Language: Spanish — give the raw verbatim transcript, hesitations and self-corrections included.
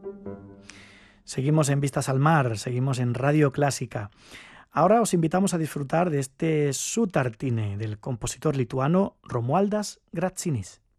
Seguimos en Vistas al Mar, seguimos en Radio Clásica. Ahora os invitamos a disfrutar de este Sutartine del compositor lituano Romualdas Gražinis.